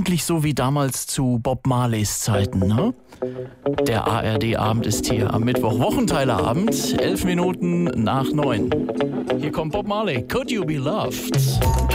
eigentlich so wie damals zu Bob Marleys Zeiten, ne? Der ARD-Abend ist hier am Mittwoch, Wochenteilerabend, 11 Minuten nach 9. Hier kommt Bob Marley, Could You Be Loved?